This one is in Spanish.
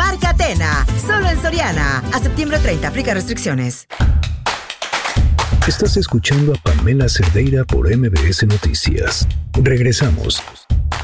Marca Atena, solo en Soriana. A septiembre 30, aplica restricciones. Estás escuchando a Pamela Cerdeira por MBS Noticias. Regresamos.